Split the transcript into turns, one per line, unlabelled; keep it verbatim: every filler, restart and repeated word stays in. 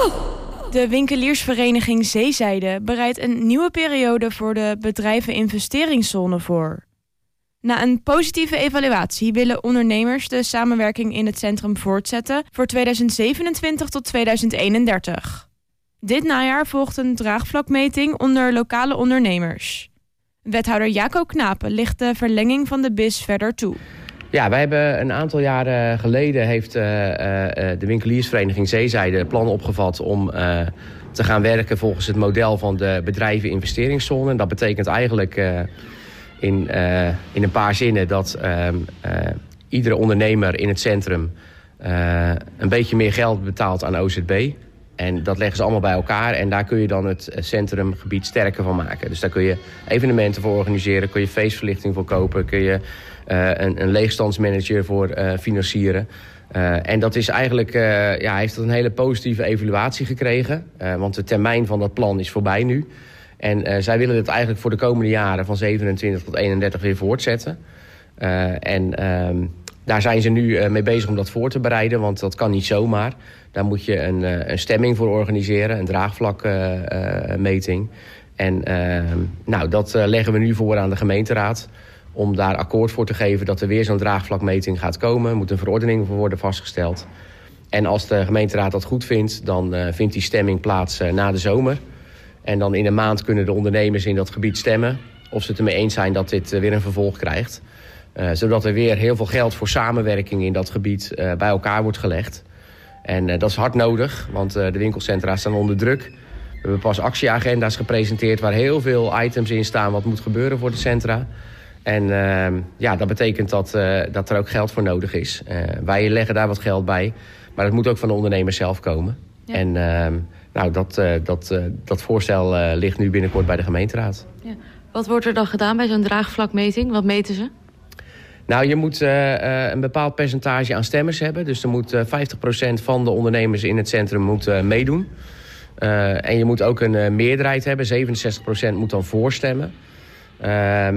De winkeliersvereniging Zeezijde bereidt een nieuwe periode voor de bedrijveninvesteringszone voor. Na een positieve evaluatie willen ondernemers de samenwerking in het centrum voortzetten voor tweeduizend zevenentwintig tot tweeduizend eenendertig. Dit najaar volgt een draagvlakmeting onder lokale ondernemers. Wethouder Jaco Knapen licht de verlenging van de B I S verder toe.
Ja, wij hebben een aantal jaren geleden heeft uh, uh, de winkeliersvereniging Zeezijde het plan opgevat om uh, te gaan werken volgens het model van de bedrijveninvesteringszone. En dat betekent eigenlijk uh, in, uh, in een paar zinnen dat uh, uh, iedere ondernemer in het centrum uh, een beetje meer geld betaalt aan O Z B. En dat leggen ze allemaal bij elkaar en daar kun je dan het centrumgebied sterker van maken. Dus daar kun je evenementen voor organiseren, kun je feestverlichting voor kopen, kun je uh, een, een leegstandsmanager voor uh, financieren. Uh, en dat is eigenlijk, uh, ja, heeft dat een hele positieve evaluatie gekregen. Uh, want de termijn van dat plan is voorbij nu. En uh, zij willen het eigenlijk voor de komende jaren van zevenentwintig tot eenendertig weer voortzetten. Uh, en uh, daar zijn ze nu uh, mee bezig om dat voor te bereiden, want dat kan niet zomaar. Daar moet je een, uh, een stemming voor organiseren, een draagvlakmeting. Uh, uh, en uh, nou, dat uh, leggen we nu voor aan de gemeenteraad om daar akkoord voor te geven dat er weer zo'n draagvlakmeting gaat komen. Er moet een verordening voor worden vastgesteld. En als de gemeenteraad dat goed vindt, dan uh, vindt die stemming plaats uh, na de zomer. En dan in een maand kunnen de ondernemers in dat gebied stemmen of ze het ermee eens zijn dat dit uh, weer een vervolg krijgt. Uh, zodat er weer heel veel geld voor samenwerking in dat gebied uh, bij elkaar wordt gelegd. En uh, dat is hard nodig, want uh, de winkelcentra staan onder druk. We hebben pas actieagenda's gepresenteerd waar heel veel items in staan wat moet gebeuren voor de centra. En uh, ja, dat betekent dat, uh, dat er ook geld voor nodig is. Uh, wij leggen daar wat geld bij, maar dat moet ook van de ondernemers zelf komen. Ja. En uh, nou, dat, uh, dat, uh, dat voorstel uh, ligt nu binnenkort bij de gemeenteraad.
Ja. Wat wordt er dan gedaan bij zo'n draagvlakmeting? Wat meten ze?
Nou, je moet uh, uh, een bepaald percentage aan stemmers hebben. Dus er moet uh, vijftig procent van de ondernemers in het centrum moet, uh, meedoen. Uh, en je moet ook een uh, meerderheid hebben. zevenenzestig procent moet dan voorstemmen. Uh,